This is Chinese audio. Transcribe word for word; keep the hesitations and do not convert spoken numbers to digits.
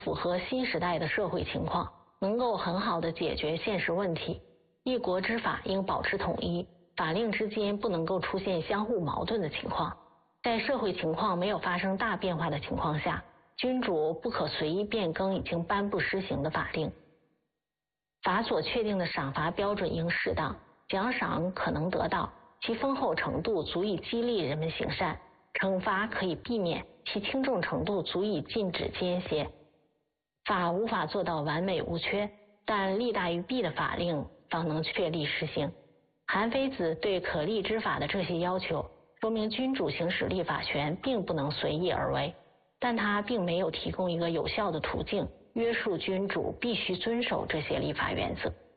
符合新时代的社会情况，能够很好地解决现实问题。一国之法应保持统一，法令之间不能够出现相互矛盾的情况。在社会情况没有发生大变化的情况下，君主不可随意变更已经颁布施行的法令。法所确定的赏罚标准应适当，奖赏可能得到，其丰厚程度足以激励人们行善，惩罚可以避免，其轻重程度足以禁止奸邪。法无法做到完美无缺，但利大于弊的法令方能确立实行。韩非子对可立之法的这些要求，说明君主行使立法权并不能随意而为，但他并没有提供一个有效的途径约束君主必须遵守这些立法原则。